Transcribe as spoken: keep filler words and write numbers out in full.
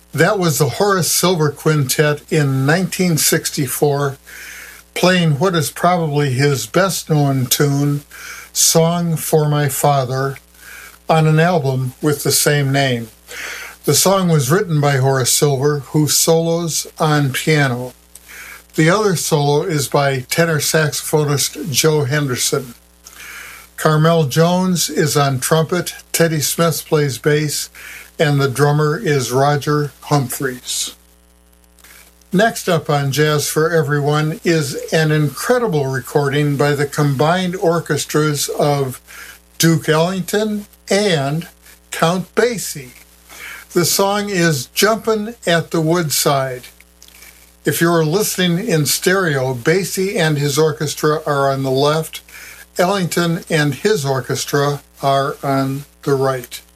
That was the Horace Silver Quintet in nineteen sixty-four, playing what is probably his best-known tune, Song for My Father, on an album with the same name. The song was written by Horace Silver, who solos on piano. The other solo is by tenor saxophonist Joe Henderson. Carmel Jones is on trumpet, Teddy Smith plays bass, and the drummer is Roger Humphreys. Next up on Jazz for Everyone is an incredible recording by the combined orchestras of Duke Ellington and Count Basie. The song is Jumpin' at the Woodside. If you're listening in stereo, Basie and his orchestra are on the left, Ellington and his orchestra are on the right.